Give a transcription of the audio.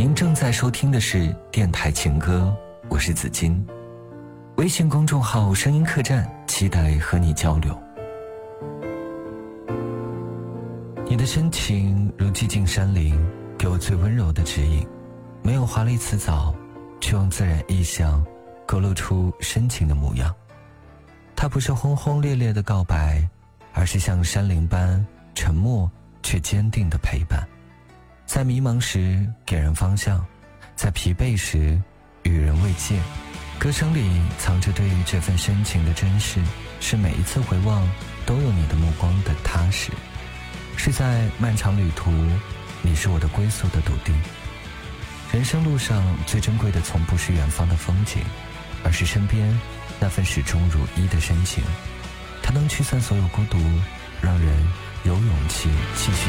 您正在收听的是电台情歌，我是子金。微信公众号声音客栈，期待和你交流。你的深情如寂静山林，给我最温柔的指引，没有华丽辞藻，却用自然意象勾勒出深情的模样。它不是轰轰烈烈的告白，而是像山林般沉默却坚定的陪伴，在迷茫时给人方向，在疲惫时与人慰藉。歌声里藏着对于这份深情的珍视，是每一次回望都有你的目光的踏实，是在漫长旅途，你是我的归宿的笃定。人生路上最珍贵的从不是远方的风景，而是身边那份始终如一的深情。它能驱散所有孤独，让人有勇气继续